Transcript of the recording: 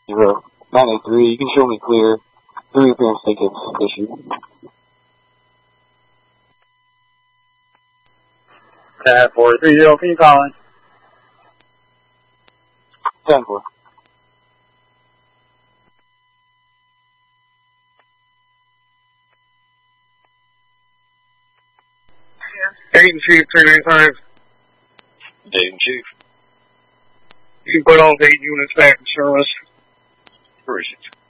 0. 983, you can show me clear. 3 appearance tickets issued. 430, can you call in? 10-4. Dayton Chief 395. Dayton Chief. You can put all 8 units back in service. Where is it?